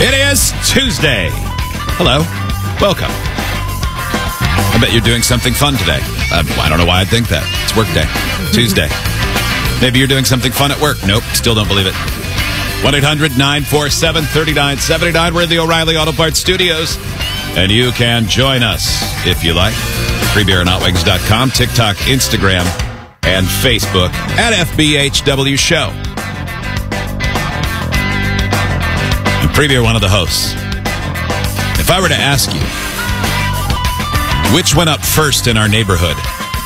It is Tuesday. Hello. Welcome. I bet you're doing something fun today. I don't know why I'd think that. It's work day. Tuesday. Maybe you're doing something fun at work. Nope. Still don't believe it. 1-800-947-3979. We're in the O'Reilly Auto Parts Studios. And you can join us if you like. Freebeerandhotwings.com, TikTok, Instagram, and Facebook at FBHW Show. And Prebeer, one of the hosts. If I were to ask you, which went up first in our neighborhood?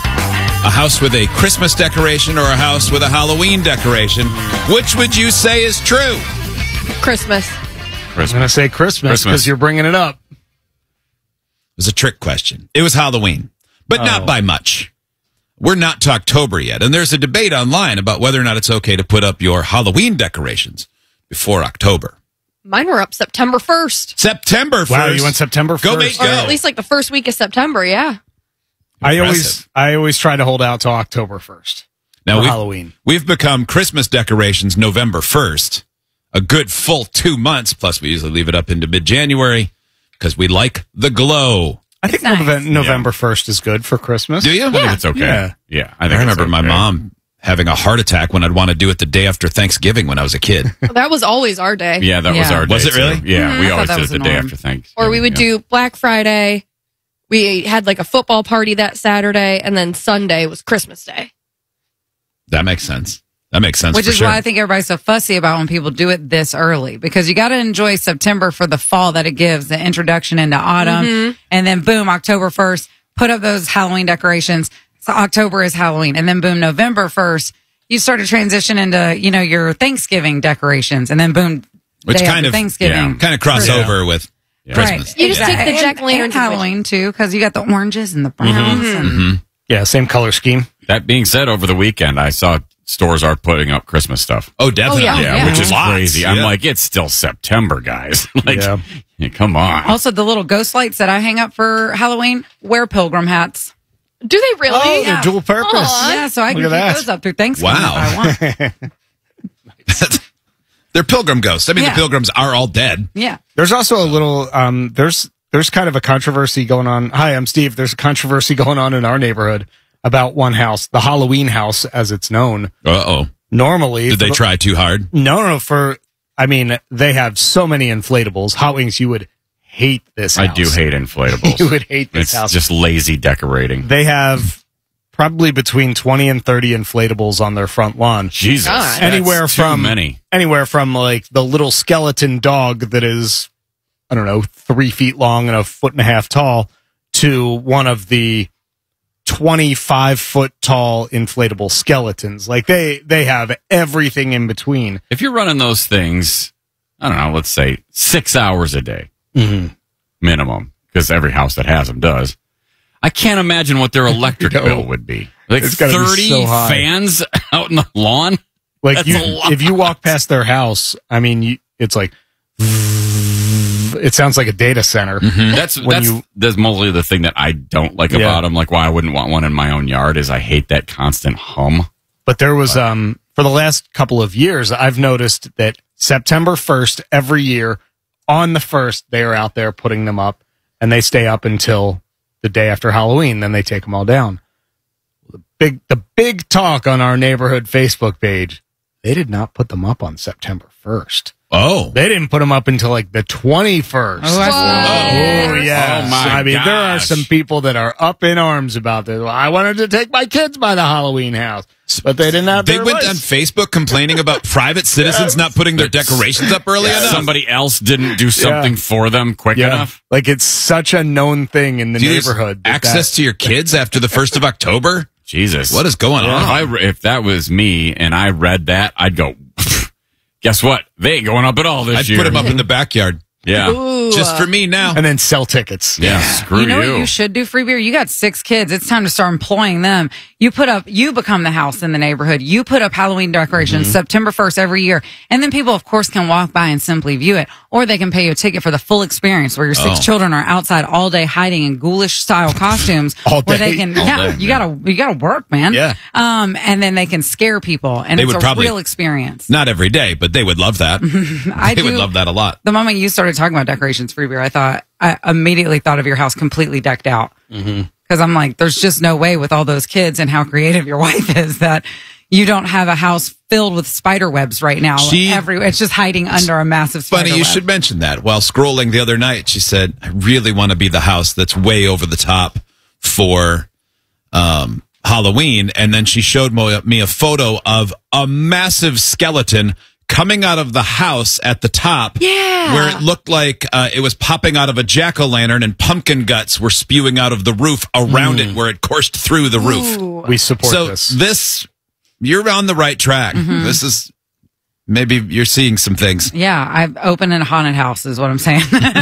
A house with a Christmas decoration or a house with a Halloween decoration? Which would you say is true? Christmas. I was going to say Christmas because you're bringing it up. It was a trick question. It was Halloween, but not by much. We're not to October yet, and there's a debate online about whether or not it's okay to put up your Halloween decorations before October. Mine were up September 1st. September 1st. Wow, you went September 1st? Go, mate, Or go. at least like the first week of September, yeah. I always try to hold out till October 1st. Now for Halloween. We've become Christmas decorations November 1st. A good full 2 months, plus we usually leave it up into mid-January because we like the glow. I think November 1st is good for Christmas. Do you? I think it's okay. Yeah. I remember my mom having a heart attack when I'd want to do it the day after Thanksgiving when I was a kid. That was always our day. Yeah, that was our day. Was it really? Too. Yeah, we I always thought that did it was the the day norm. after Thanksgiving. Or we would do Black Friday. We had like a football party that Saturday, and then Sunday was Christmas Day. That makes sense. That makes sense. Which for is sure. why I think everybody's so fussy about when people do it this early, because you got to enjoy September for the fall that it gives, the introduction into autumn, and then boom, October 1st, put up those Halloween decorations. So October is Halloween, and then boom, November 1st, you start to transition into your Thanksgiving decorations, and then boom, Which day kind after of Thanksgiving, kind of cross over with Christmas. Right. You just take the And- jack-o'-lantern and Halloween too, because you got the oranges and the browns. And Yeah, same color scheme. That being said, over the weekend, I saw stores are putting up Christmas stuff. Oh, definitely. Oh, Yeah, which is Lots. crazy. Yeah. I'm like, it's still September, guys. Like, Yeah. yeah, come on. Also, the little ghost lights that I hang up for Halloween wear pilgrim hats. Do they really? Oh, they're dual purpose. Aw. Yeah, so I can Look keep at that. those up through Thanksgiving Wow. if I want. They're pilgrim ghosts. I mean, Yeah. the pilgrims are all dead. Yeah. There's also a little, there's kind of a controversy going on. Hi, I'm Steve. There's a controversy going on in our neighborhood about one house, the Halloween house, as it's known. Uh-oh. Normally. Did they try too hard? No, they have so many inflatables. Hot Wings, you would hate this house. I do hate inflatables. You would hate this It's house. just lazy decorating. They have probably between 20 and 30 inflatables on their front lawn. Jesus. God. That's Anywhere too from many. Like the little skeleton dog that is, I don't know, 3 feet long and a foot and a half tall, to one of the 25-foot tall inflatable skeletons. Like they have everything in between. If you're running those things, I don't know, let's say 6 hours a day minimum, because every house that has them does. I can't imagine what their electric No. bill would be. Like It's gotta be 30 so high. fans out in the lawn? Like That's a lot. if you walk past their house, I mean, it's like, it sounds like a data center. That's mostly the thing that I don't like Yeah. about them. Like why I wouldn't want one in my own yard is I hate that constant hum. But there was, for the last couple of years, I've noticed that September 1st, every year, on the 1st, they are out there putting them up, and they stay up until the day after Halloween. Then they take them all down. The big talk on our neighborhood Facebook page, they did not put them up on September 1st. Oh. They didn't put them up until like the 21st. Oh, that's Oh, yes. Oh, my I mean, there are gosh. some people that are up in arms about this. I wanted to take my kids by the Halloween house, but they didn't have They their went on license. Facebook complaining about private citizens not putting their decorations up early enough. Somebody else didn't do something for them quick enough. Like it's such a known thing in the Do you lose neighborhood. that- access to your kids after the 1st of October? Jesus. What is going on? If that was me and I read that, I'd go, guess what? They ain't going up at all this I'd year. put them up in the backyard. Yeah. Ooh. Just for me now. And then sell tickets. Yeah. Screw You know what you should do, Free Beer? You got 6 kids. It's time to start employing them. You become the house in the neighborhood. You put up Halloween decorations September 1st every year. And then people, of course, can walk by and simply view it. Or they can pay you a ticket for the full experience where your 6 children are outside all day hiding in ghoulish style costumes. All day. Where they can, you gotta work, man. Yeah. And then they can scare people. And They it's would a probably- real experience. Not every day, but they would love that. They would love that a lot. The moment you started talking about decorations, Free Beer, I immediately thought of your house completely decked out. Because I'm like, there's just no way with all those kids and how creative your wife is that you don't have a house filled with spider webs right now. It's just hiding under a massive spider Funny, you web. should mention that. While scrolling the other night, she said, I really want to be the house that's way over the top for Halloween. And then she showed me a photo of a massive skeleton coming out of the house at the top. Yeah. Where it looked like it was popping out of a jack-o'-lantern and pumpkin guts were spewing out of the roof around it where it coursed through the roof. Ooh. We support So this. you're on the right track. This is, maybe you're seeing some things. Yeah, I've opened a haunted house is what I'm saying.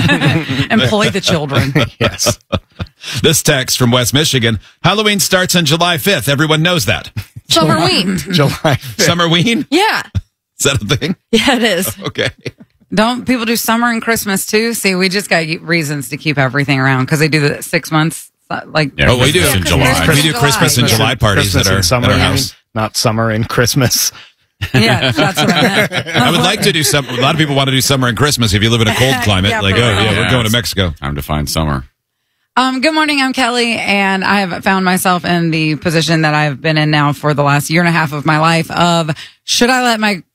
Employ the children. Yes. This text from West Michigan, Halloween starts on July 5th. Everyone knows that. Summerween. July 5th. Summerween? Yeah. Is that a thing? Yeah, it is. Okay. Don't people do summer and Christmas too? See, we just got reasons to keep everything around because they do the 6 months. Like, Yeah, Oh, we do. Christmas in July. We do Christmas and July parties Christmas at our, and summer, at our you mean? house. Not summer and Christmas. yeah, that's what I meant. I would like to do some. A lot of people want to do summer and Christmas if you live in a cold climate. Yeah, like, for oh, real. yeah, we're going to Mexico. Time to find summer. Good morning. I'm Kelly, and I have found myself in the position that I've been in now for the last year and a half of my life of should I let my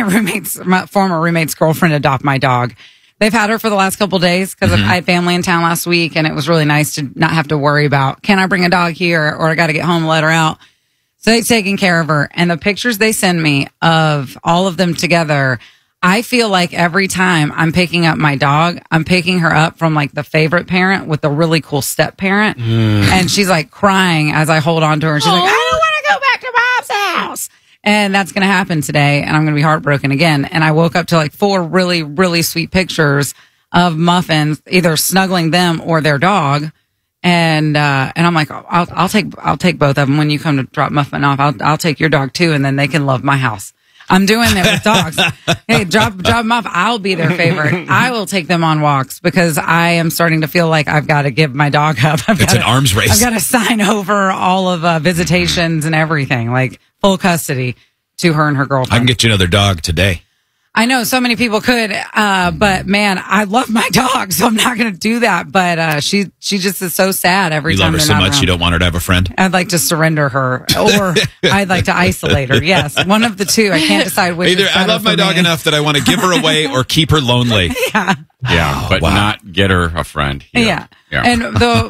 former roommate's girlfriend adopt my dog? They've had her for the last couple of days because I had family in town last week, and it was really nice to not have to worry about, can I bring a dog here or I got to get home and let her out? So they've taken care of her. And the pictures they send me of all of them together, I feel like every time I'm picking up my dog, I'm picking her up from like the favorite parent with the really cool step parent. And she's like crying as I hold on to her. And she's like, I don't want to go back to mom's house. And that's going to happen today. And I'm going to be heartbroken again. And I woke up to like 4 really, really sweet pictures of Muffins, either snuggling them or their dog. And I'm like, I'll take both of them when you come to drop Muffin off. I'll take your dog too. And then they can love my house. I'm doing it with dogs. Hey, drop them off. I'll be their favorite. I will take them on walks because I am starting to feel like I've got to give my dog up. It's an arms race. I've got to sign over all of visitations and everything, like full custody to her and her girlfriend. I can get you another dog today. I know so many people could, but man, I love my dog, so I'm not going to do that. But she just is so sad every You time love her they're so not much around. you don't want her to have a friend. I'd like to surrender her, or I'd like to isolate her. Yes, one of the two. I can't decide which. Either is I better love my for dog me. enough that I want to give her away or keep her lonely. Yeah, but wow. not get her a friend. Yeah. And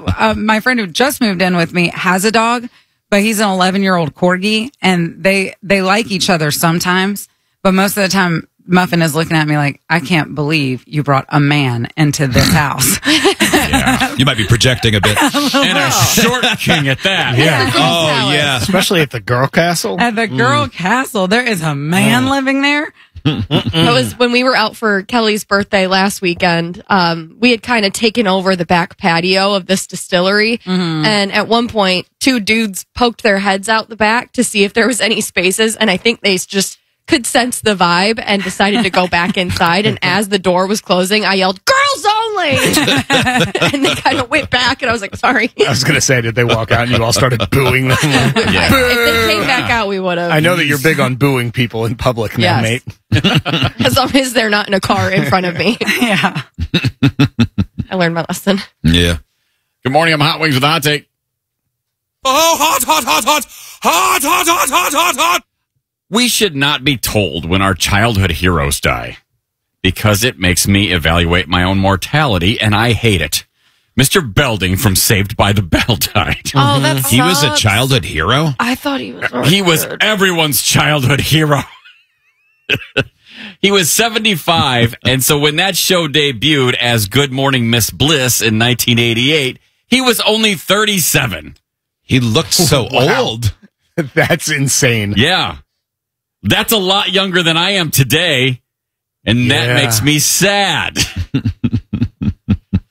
my friend who just moved in with me has a dog, but he's an 11-year-old corgi, and they like each other sometimes, but most of the time Muffin is looking at me like, I can't believe you brought a man into this house. Yeah. You might be projecting a bit. And a short king at that. Yeah. Oh, yeah. Especially at the girl castle. At the girl castle, there is a man living there. That was when we were out for Kelly's birthday last weekend. We had kind of taken over the back patio of this distillery. And at one point, 2 dudes poked their heads out the back to see if there was any spaces. And I think they just could sense the vibe and decided to go back inside. And as the door was closing, I yelled, "Girls only!" And they kind of went back, and I was like, sorry. I was going to say, did they walk out and you all started booing them? Yeah. If they came back out, we would have. I know that you're big on booing people in public now, Yes. mate. As long as they're not in a car in front of me. Yeah. I learned my lesson. Yeah. Good morning. I'm Hot Wings with a Hot Take. Oh, hot, hot, hot, hot. Hot, hot, hot, hot, hot, hot. We should not be told when our childhood heroes die because it makes me evaluate my own mortality, and I hate it. Mr. Belding from Saved by the Bell died. Oh, that's He was a childhood hero? I thought he was. He was everyone's childhood hero. He was 75, and so when that show debuted as Good Morning Miss Bliss in 1988, he was only 37. He looked so Wow. old. That's insane. Yeah. That's a lot younger than I am today, and that Yeah. makes me sad.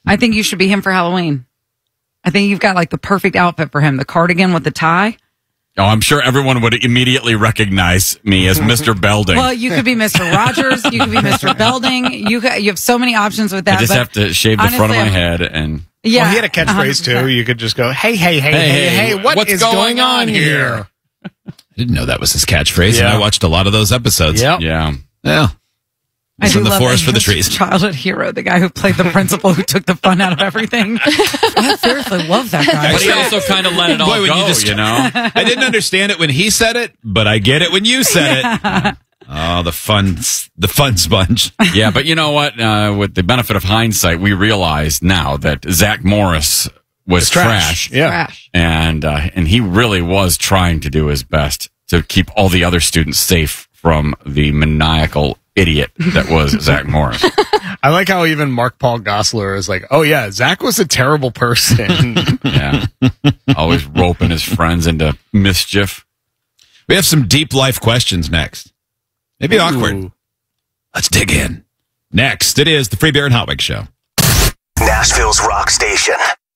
I think you should be him for Halloween. I think you've got like the perfect outfit for him. The cardigan with the tie. Oh, I'm sure everyone would immediately recognize me as Mr. Belding. Well, you could be Mr. Rogers. You could be Mr. Belding. You have so many options with that. I just have to shave the front of my head and... Yeah, well, he had a catchphrase 100%. too. You could just go, hey, what's is going on here? I didn't know that was his catchphrase, and Yeah. I watched a lot of those episodes. Yep. Yeah. Yeah. I It's do in the love forest that for the he was trees. a childhood hero, the guy who played the principal who took the fun out of everything. I seriously love that guy. But he also kind of let it all Boy, when go, you just- you know? I didn't understand it when he said it, but I get it when you said it. Oh, the fun sponge. Yeah, but you know what? With the benefit of hindsight, we realize now that Zach Morris was trash. Yeah. Trash. And he really was trying to do his best to keep all the other students safe from the maniacal idiot that was Zach Morris. I like how even Mark Paul Gosselaar is like, oh yeah, Zach was a terrible person. Yeah. Always roping his friends into mischief. We have some deep life questions next. Maybe awkward. Ooh. Let's dig in. Next, it is the Free Beer and Hot Wings Show. Nashville's rock station.